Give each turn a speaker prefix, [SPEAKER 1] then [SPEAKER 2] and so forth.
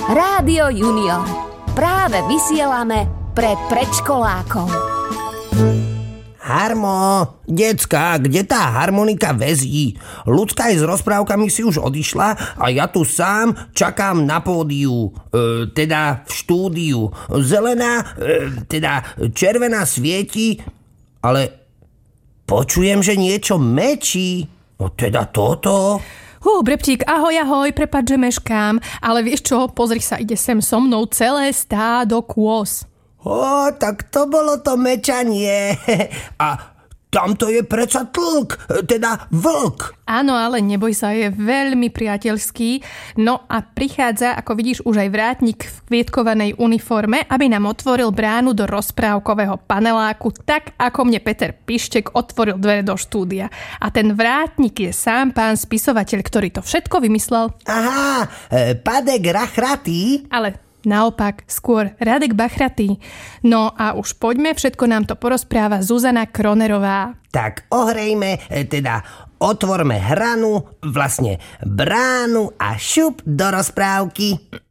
[SPEAKER 1] Rádio Junior. Práve vysielame pre predškolákov.
[SPEAKER 2] Harmo, decka, kde tá harmonika vezí? Ľudská aj s rozprávkami si už odišla a ja tu sám čakám na pódiu, teda v štúdiu. Zelená, teda červená svieti, ale počujem, že niečo mečí. No teda toto...
[SPEAKER 3] Breptík, ahoj, prepáč, že meškám. Ale vieš čo, pozri sa, ide sem so mnou celé stádo kôz.
[SPEAKER 2] Tak to bolo to mečanie. A tamto je predsa tlk, teda vlk.
[SPEAKER 3] Áno, ale neboj sa, je veľmi priateľský. No a prichádza, ako vidíš, už aj vrátnik v kvietkovanej uniforme, aby nám otvoril bránu do rozprávkového paneláku, tak ako mne Peter Pištek otvoril dvere do štúdia. A ten vrátnik je sám pán spisovateľ, ktorý to všetko vymyslel.
[SPEAKER 2] Aha, Padek Rachratý.
[SPEAKER 3] Ale naopak, skôr Radek Bachratý. No a už poďme, všetko nám to porozpráva Zuzana Kronerová.
[SPEAKER 2] Tak ohrejme, teda otvorme hranu, vlastne bránu a šup do rozprávky.